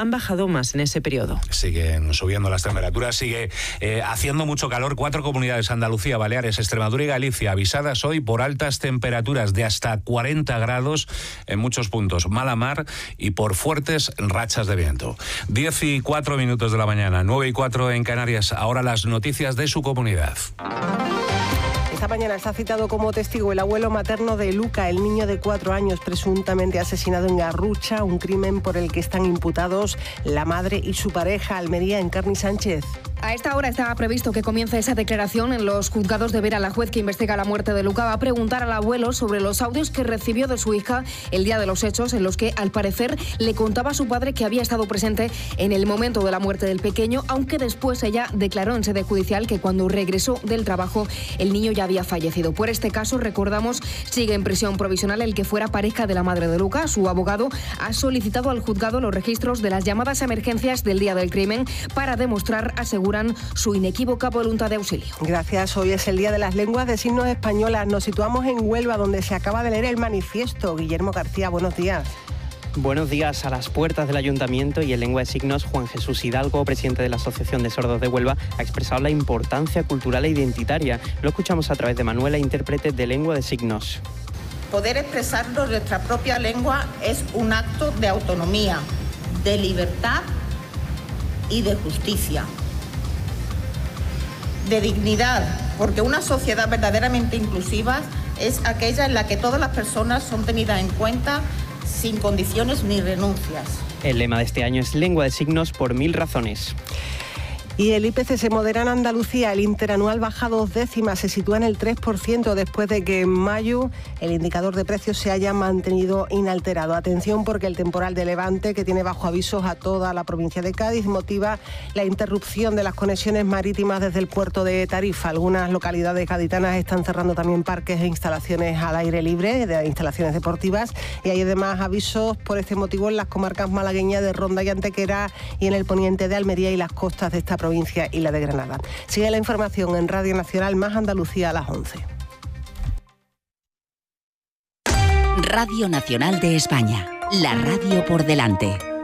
han bajado más en ese periodo. Siguen subiendo las temperaturas, sigue haciendo mucho calor. 4 comunidades, Andalucía, Baleares, Extremadura y Galicia, avisadas hoy por altas temperaturas de hasta 40 grados en muchos puntos, mala mar y por fuertes rachas de viento. 10:04 de la mañana, 9:04 en Canarias. Ahora las noticias de su comunidad. Esta mañana está citado como testigo el abuelo materno de Luca, el niño de 4 años presuntamente asesinado en Garrucha, un crimen por el que están imputados la madre y su pareja. Almería, Encarni Sánchez. A esta hora estaba previsto que comience esa declaración en los juzgados de Vera. La juez que investiga la muerte de Luca va a preguntar al abuelo sobre los audios que recibió de su hija el día de los hechos, en los que, al parecer, le contaba a su padre que había estado presente en el momento de la muerte del pequeño, aunque después ella declaró en sede judicial que cuando regresó del trabajo el niño ya había fallecido. Por este caso, recordamos, sigue en prisión provisional el que fuera pareja de la madre de Luca. Su abogado ha solicitado al juzgado los registros de las llamadas a emergencias del día del crimen para demostrar, aseguran, su inequívoca voluntad de auxilio. Gracias. Hoy es el Día de las Lenguas de Signos Españolas. Nos situamos en Huelva, donde se acaba de leer el manifiesto. Guillermo García, buenos días. Buenos días. A las puertas del Ayuntamiento y en lengua de signos, Juan Jesús Hidalgo, presidente de la Asociación de Sordos de Huelva, ha expresado la importancia cultural e identitaria. Lo escuchamos a través de Manuela, intérprete de lengua de signos. Poder expresarnos en nuestra propia lengua es un acto de autonomía, de libertad y de justicia, de dignidad, porque una sociedad verdaderamente inclusiva es aquella en la que todas las personas son tenidas en cuenta sin condiciones ni renuncias. El lema de este año es lengua de signos por 1000 razones. Y el IPC se modera en Andalucía. El interanual baja 2 décimas, se sitúa en el 3% después de que en mayo el indicador de precios se haya mantenido inalterado. Atención, porque el temporal de Levante, que tiene bajo avisos a toda la provincia de Cádiz, motiva la interrupción de las conexiones marítimas desde el puerto de Tarifa. Algunas localidades gaditanas están cerrando también parques e instalaciones al aire libre, de instalaciones deportivas, y hay además avisos por este motivo en las comarcas malagueñas de Ronda y Antequera y en el poniente de Almería y las costas de esta provincia y la de Granada. Sigue la información en Radio Nacional Más Andalucía a las 11. Radio Nacional de España, la radio por delante.